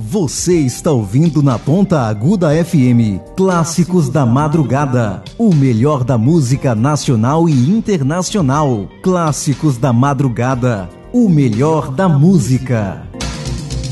Você está ouvindo na Ponta Aguda FM, Clássicos da Madrugada. O melhor da música nacional e internacional. Clássicos da Madrugada. O melhor da música.